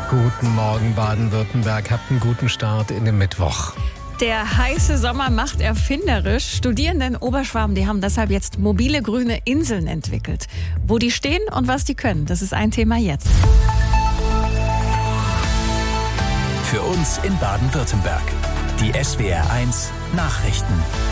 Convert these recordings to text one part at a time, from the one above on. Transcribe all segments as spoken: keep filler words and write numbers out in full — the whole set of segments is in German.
Guten Morgen Baden-Württemberg, habt einen guten Start in den Mittwoch. Der heiße Sommer macht erfinderisch. Studierende in Oberschwaben, die haben deshalb jetzt mobile grüne Inseln entwickelt. Wo die stehen und was die können, das ist ein Thema jetzt. Für uns in Baden-Württemberg. Die S W R eins Nachrichten.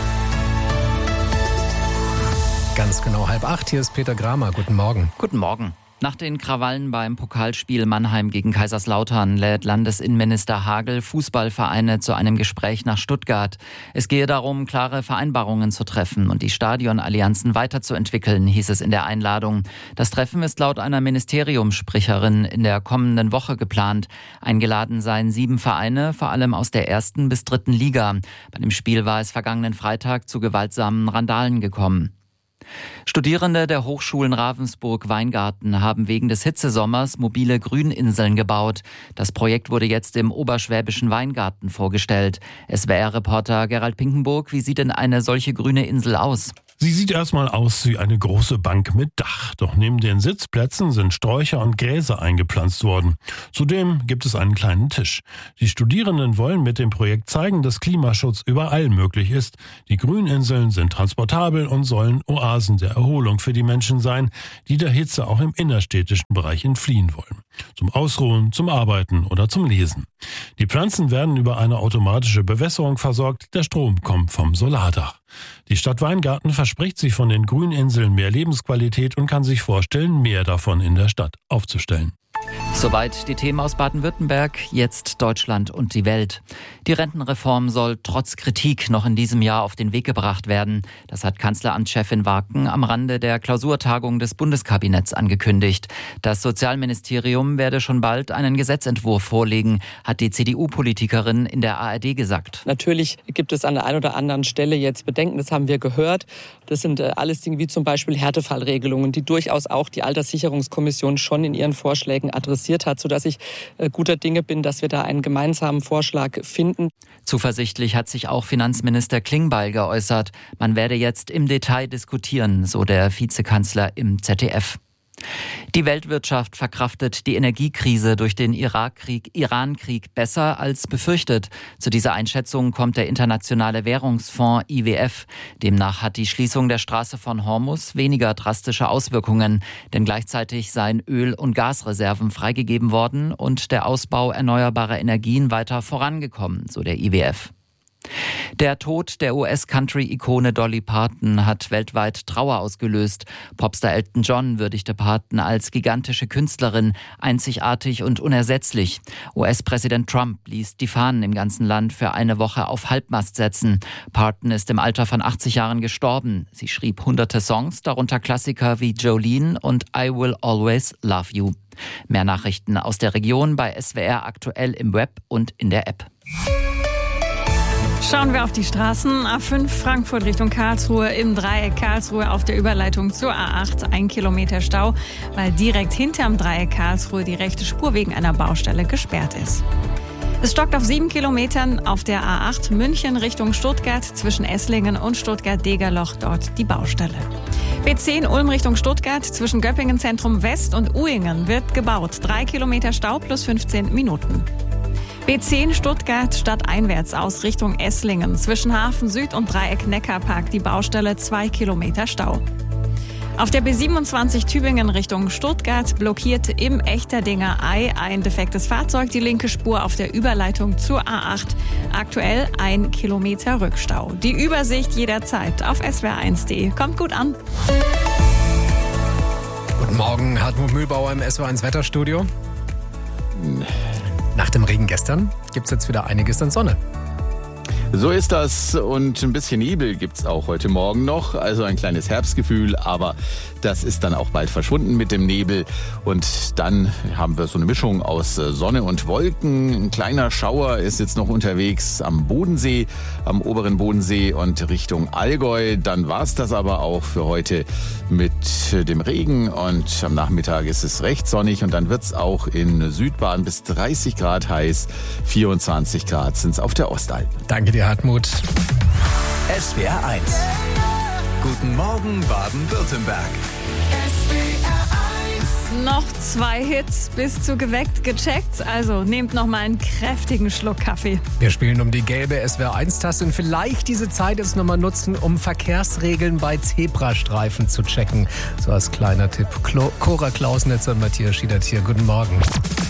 Ganz genau halb acht, hier ist Peter Gramer. Guten Morgen. Guten Morgen. Nach den Krawallen beim Pokalspiel Mannheim gegen Kaiserslautern lädt Landesinnenminister Hagel Fußballvereine zu einem Gespräch nach Stuttgart. Es gehe darum, klare Vereinbarungen zu treffen und die Stadionallianzen weiterzuentwickeln, hieß es in der Einladung. Das Treffen ist laut einer Ministeriumssprecherin in der kommenden Woche geplant. Eingeladen seien sieben Vereine, vor allem aus der ersten bis dritten Liga. Bei dem Spiel war es vergangenen Freitag zu gewaltsamen Randalen gekommen. Studierende der Hochschulen Ravensburg-Weingarten haben wegen des Hitzesommers mobile Grüninseln gebaut. Das Projekt wurde jetzt im oberschwäbischen Weingarten vorgestellt. S W R-Reporter Gerald Pinkenburg, wie sieht denn eine solche grüne Insel aus? Sie sieht erstmal aus wie eine große Bank mit Dach. Doch neben den Sitzplätzen sind Sträucher und Gräser eingepflanzt worden. Zudem gibt es einen kleinen Tisch. Die Studierenden wollen mit dem Projekt zeigen, dass Klimaschutz überall möglich ist. Die Grüninseln sind transportabel und sollen Oasen der Erholung für die Menschen sein, die der Hitze auch im innerstädtischen Bereich entfliehen wollen. Zum Ausruhen, zum Arbeiten oder zum Lesen. Die Pflanzen werden über eine automatische Bewässerung versorgt. Der Strom kommt vom Solardach. Die Stadt Weingarten verspricht sich von den Grüninseln mehr Lebensqualität und kann sich vorstellen, mehr davon in der Stadt aufzustellen. Soweit die Themen aus Baden-Württemberg, jetzt Deutschland und die Welt. Die Rentenreform soll trotz Kritik noch in diesem Jahr auf den Weg gebracht werden. Das hat Kanzleramtschefin Waken am Rande der Klausurtagung des Bundeskabinetts angekündigt. Das Sozialministerium werde schon bald einen Gesetzentwurf vorlegen, hat die C D U-Politikerin in der A R D gesagt. Natürlich gibt es an der einen oder anderen Stelle jetzt Bedenken, das haben wir gehört. Das sind alles Dinge wie zum Beispiel Härtefallregelungen, die durchaus auch die Alterssicherungskommission schon in ihren Vorschlägen adressiert hat, sodass ich äh, guter Dinge bin, dass wir da einen gemeinsamen Vorschlag finden. Zuversichtlich hat sich auch Finanzminister Klingbeil geäußert. Man werde jetzt im Detail diskutieren, so der Vizekanzler im Z D F. Die Weltwirtschaft verkraftet die Energiekrise durch den Irakkrieg, Irankrieg besser als befürchtet. Zu dieser Einschätzung kommt der Internationale Währungsfonds I W F. Demnach hat die Schließung der Straße von Hormuz weniger drastische Auswirkungen, denn gleichzeitig seien Öl- und Gasreserven freigegeben worden und der Ausbau erneuerbarer Energien weiter vorangekommen, so der I W F. Der Tod der U S-Country-Ikone Dolly Parton hat weltweit Trauer ausgelöst. Popstar Elton John würdigte Parton als gigantische Künstlerin, einzigartig und unersetzlich. U S-Präsident Trump ließ die Fahnen im ganzen Land für eine Woche auf Halbmast setzen. Parton ist im Alter von achtzig Jahren gestorben. Sie schrieb hunderte Songs, darunter Klassiker wie Jolene und I Will Always Love You. Mehr Nachrichten aus der Region bei S W R aktuell im Web und in der App. Schauen wir auf die Straßen. A fünf Frankfurt Richtung Karlsruhe, im Dreieck Karlsruhe auf der Überleitung zur A acht. Ein Kilometer Stau, weil direkt hinterm Dreieck Karlsruhe die rechte Spur wegen einer Baustelle gesperrt ist. Es stockt auf sieben Kilometern auf der A acht München Richtung Stuttgart zwischen Esslingen und Stuttgart-Degerloch, dort die Baustelle. B zehn Ulm Richtung Stuttgart zwischen Göppingen Zentrum West und Uingen wird gebaut. Drei Kilometer Stau plus fünfzehn Minuten. B zehn Stuttgart stadteinwärts aus Richtung Esslingen. Zwischen Hafen Süd und Dreieck Neckarpark die Baustelle, zwei Kilometer Stau. Auf der B siebenundzwanzig Tübingen Richtung Stuttgart blockiert im Echterdinger Ei ein defektes Fahrzeug die linke Spur auf der Überleitung zur A acht. Aktuell ein Kilometer Rückstau. Die Übersicht jederzeit auf S W R eins punkt de. Kommt gut an. Guten Morgen, Hartmut Mühlbauer im S W R eins Wetterstudio. Nach dem Regen gestern gibt es jetzt wieder einiges an Sonne. So ist das, und ein bisschen Nebel gibt's auch heute Morgen noch, also ein kleines Herbstgefühl, aber das ist dann auch bald verschwunden mit dem Nebel, und dann haben wir so eine Mischung aus Sonne und Wolken. Ein kleiner Schauer ist jetzt noch unterwegs am Bodensee, am oberen Bodensee und Richtung Allgäu. Dann war's das aber auch für heute mit dem Regen, und am Nachmittag ist es recht sonnig, und dann wird's auch in Südbaden bis dreißig Grad heiß, vierundzwanzig Grad sind's auf der Ostalb. Danke dir, Hartmut. S W R eins. Guten Morgen Baden-Württemberg. noch zwei Hits bis zu geweckt gecheckt. Also nehmt noch mal einen kräftigen Schluck Kaffee. Wir spielen um die gelbe S W R eins Taste und vielleicht diese Zeit jetzt nochmal nutzen, um Verkehrsregeln bei Zebrastreifen zu checken. So als kleiner Tipp. Cora Klausnitzer und Matthias Schiedert hier. Guten Morgen.